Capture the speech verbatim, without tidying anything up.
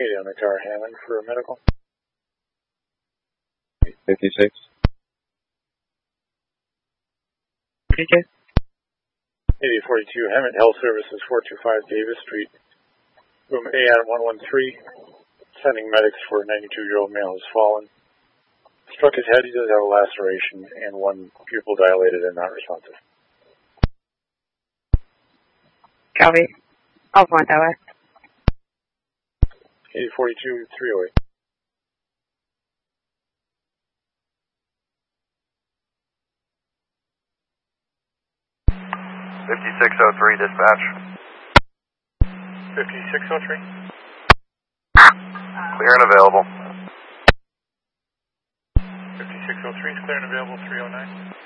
eighty on the car, Hammond for medical. fifty-six. P K. eighty forty-two, Hammond Health Services, four two five Davis Street. Room A N one one three, sending medics for a ninety-two-year-old male who's fallen. Struck his head, he does have a laceration, and one pupil dilated and not responsive. Copy. I'll point that way. eighty forty-two, three oh eight. fifty-six oh three, dispatch. fifty-six oh three. Clear and available. fifty-six oh three is clear and available, three oh nine.